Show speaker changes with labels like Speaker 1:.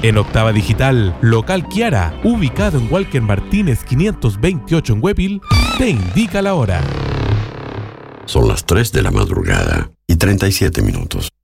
Speaker 1: En Octava Digital, Local Kiara, ubicado en Walker Martínez 528 en Huepil, te indica la hora.
Speaker 2: Son las 3 de la madrugada y 37 minutos.